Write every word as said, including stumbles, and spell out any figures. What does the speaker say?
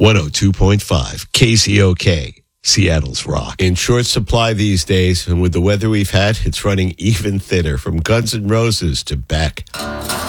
one oh two point five K C O K, Seattle's rock. In short supply these days, and with the weather we've had, it's running even thinner from Guns N' Roses to Beck.